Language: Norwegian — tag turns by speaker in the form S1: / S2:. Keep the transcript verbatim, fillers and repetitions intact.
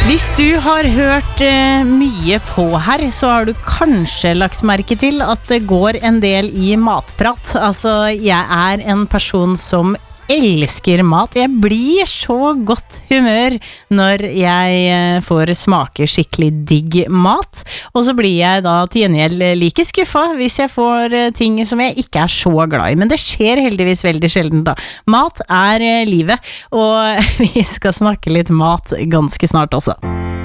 S1: Hvis du har hørt eh, mye på her, så har du kanskje lagt merke til at det går en del i matprat. Altså, jeg er en person som elsker mat. Jeg blir så godt humør når jeg eh, får smake skikkelig digg mat. Og så blir jeg da til gjengjeld like skuffet hvis jeg får eh, ting som jeg ikke er så glad i. Men det skjer heldigvis veldig sjelden da. Mat er eh, livet, og vi skal snakke litt mat ganske snart også.